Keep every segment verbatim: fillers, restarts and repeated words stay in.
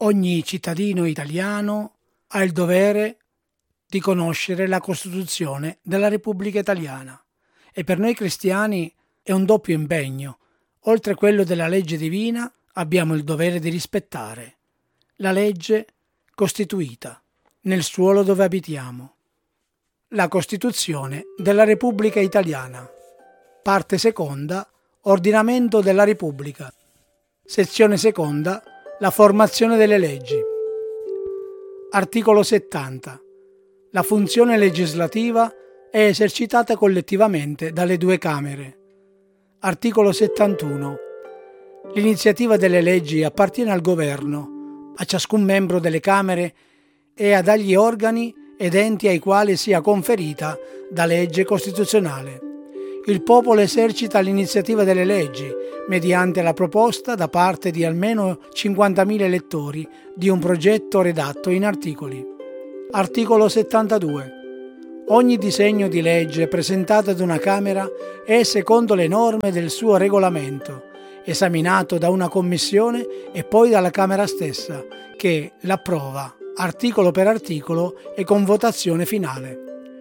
Ogni cittadino italiano ha il dovere di conoscere la Costituzione della Repubblica Italiana e per noi cristiani è un doppio impegno. Oltre quello della legge divina, abbiamo il dovere di rispettare la legge costituita nel suolo dove abitiamo. La Costituzione della Repubblica Italiana. Parte seconda. Ordinamento della Repubblica. Sezione seconda. La formazione delle leggi. Articolo settanta. La funzione legislativa è esercitata collettivamente dalle due Camere. Articolo settantuno. L'iniziativa delle leggi appartiene al Governo, a ciascun membro delle Camere e ad agli organi ed enti ai quali sia conferita da legge costituzionale. Il popolo esercita l'iniziativa delle leggi mediante la proposta da parte di almeno cinquantamila elettori di un progetto redatto in articoli. Articolo settantadue. Ogni disegno di legge presentato ad una Camera è, secondo le norme del suo regolamento, esaminato da una commissione e poi dalla Camera stessa, che l'approva articolo per articolo e con votazione finale.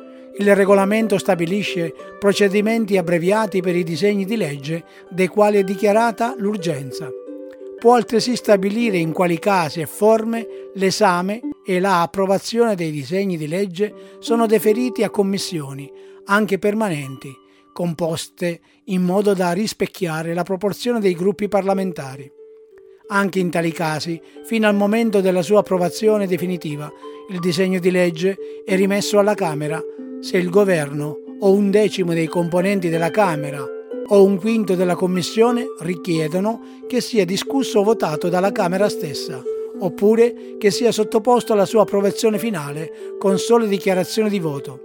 Il regolamento stabilisce procedimenti abbreviati per i disegni di legge dei quali è dichiarata l'urgenza. Può altresì stabilire in quali casi e forme l'esame e la approvazione dei disegni di legge sono deferiti a commissioni, anche permanenti, composte in modo da rispecchiare la proporzione dei gruppi parlamentari. Anche in tali casi, fino al momento della sua approvazione definitiva, il disegno di legge è rimesso alla Camera se il Governo o un decimo dei componenti della Camera o un quinto della Commissione richiedono che sia discusso o votato dalla Camera stessa, oppure che sia sottoposto alla sua approvazione finale con sole dichiarazioni di voto.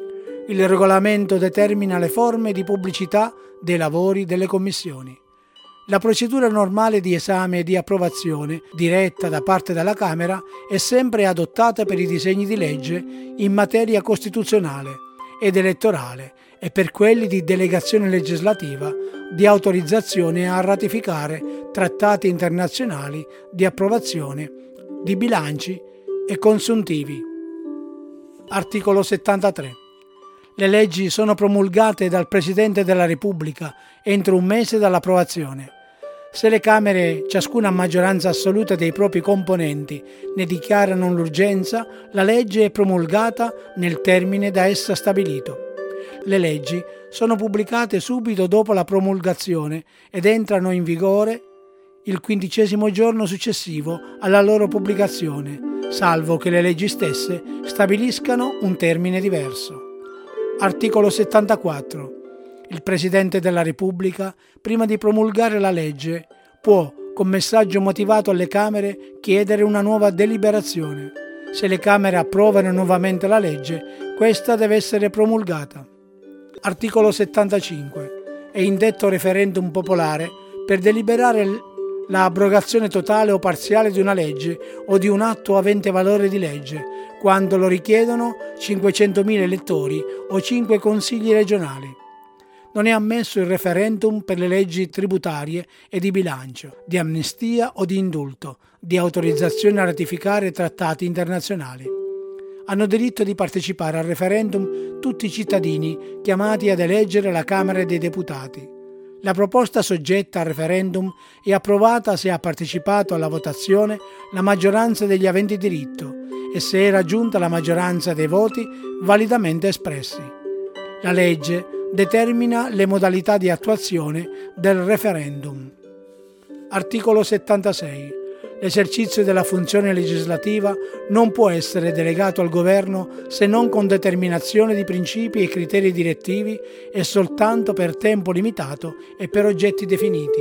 Il regolamento determina le forme di pubblicità dei lavori delle commissioni. La procedura normale di esame e di approvazione, diretta da parte della Camera, è sempre adottata per i disegni di legge in materia costituzionale ed elettorale e per quelli di delegazione legislativa, di autorizzazione a ratificare trattati internazionali, di approvazione di bilanci e consuntivi. Articolo settantatré. Le leggi sono promulgate dal Presidente della Repubblica entro un mese dall'approvazione. Se le Camere, ciascuna a maggioranza assoluta dei propri componenti, ne dichiarano l'urgenza, la legge è promulgata nel termine da essa stabilito. Le leggi sono pubblicate subito dopo la promulgazione ed entrano in vigore il quindicesimo giorno successivo alla loro pubblicazione, salvo che le leggi stesse stabiliscano un termine diverso. Articolo settantaquattro. Il Presidente della Repubblica, prima di promulgare la legge, può, con messaggio motivato alle Camere, chiedere una nuova deliberazione. Se le Camere approvano nuovamente la legge, questa deve essere promulgata. Articolo settantacinque. È indetto referendum popolare per deliberare la abrogazione totale o parziale di una legge o di un atto avente valore di legge, quando lo richiedono cinquecentomila elettori o cinque consigli regionali. Non è ammesso il referendum per le leggi tributarie e di bilancio, di amnistia o di indulto, di autorizzazione a ratificare trattati internazionali. Hanno diritto di partecipare al referendum tutti i cittadini chiamati ad eleggere la Camera dei Deputati. La proposta soggetta al referendum è approvata se ha partecipato alla votazione la maggioranza degli aventi diritto e se è raggiunta la maggioranza dei voti validamente espressi. La legge determina le modalità di attuazione del referendum. Articolo settantasei. L'esercizio della funzione legislativa non può essere delegato al Governo se non con determinazione di principi e criteri direttivi e soltanto per tempo limitato e per oggetti definiti.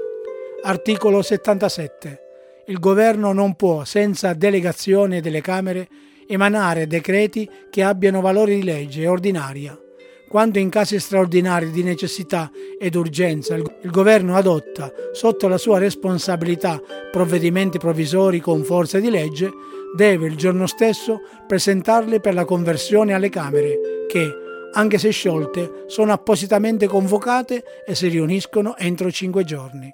Articolo settantasette. Il Governo non può, senza delegazione delle Camere, emanare decreti che abbiano valore di legge ordinaria. Quando in casi straordinari di necessità ed urgenza il Governo adotta, sotto la sua responsabilità, provvedimenti provvisori con forza di legge, deve il giorno stesso presentarli per la conversione alle Camere, che, anche se sciolte, sono appositamente convocate e si riuniscono entro cinque giorni.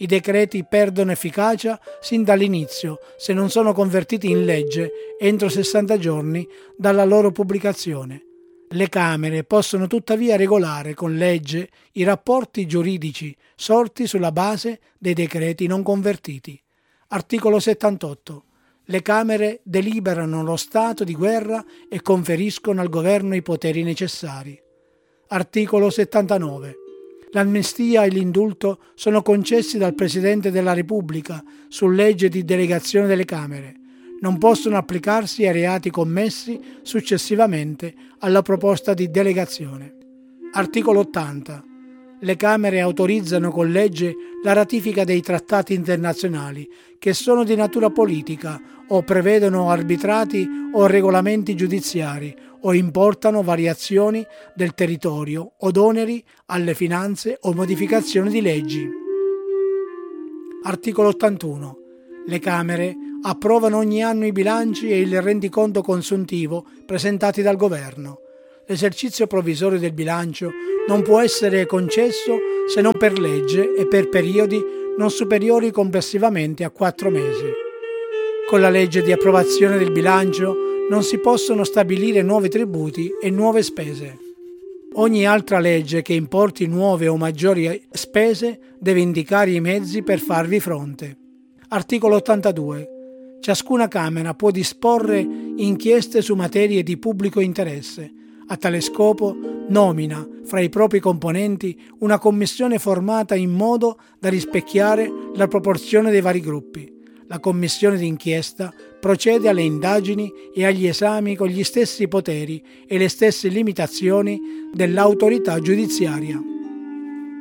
I decreti perdono efficacia sin dall'inizio se non sono convertiti in legge entro sessanta giorni dalla loro pubblicazione. Le Camere possono tuttavia regolare con legge i rapporti giuridici sorti sulla base dei decreti non convertiti. Articolo settantotto. Le Camere deliberano lo stato di guerra e conferiscono al governo i poteri necessari. Articolo settantanove. L'amnistia e l'indulto sono concessi dal Presidente della Repubblica su legge di delegazione delle Camere. Non possono applicarsi ai reati commessi successivamente alla proposta di delegazione. Articolo ottanta. Le Camere autorizzano con legge la ratifica dei trattati internazionali che sono di natura politica o prevedono arbitrati o regolamenti giudiziari o importano variazioni del territorio o oneri alle finanze o modificazioni di leggi. Articolo ottantuno. Le Camere approvano ogni anno i bilanci e il rendiconto consuntivo presentati dal Governo. L'esercizio provvisorio del bilancio non può essere concesso se non per legge e per periodi non superiori complessivamente a quattro mesi. Con la legge di approvazione del bilancio non si possono stabilire nuovi tributi e nuove spese. Ogni altra legge che importi nuove o maggiori spese deve indicare i mezzi per farvi fronte. Articolo ottantadue. Ciascuna Camera può disporre inchieste su materie di pubblico interesse. A tale scopo nomina fra i propri componenti una commissione formata in modo da rispecchiare la proporzione dei vari gruppi. La commissione d'inchiesta procede alle indagini e agli esami con gli stessi poteri e le stesse limitazioni dell'autorità giudiziaria.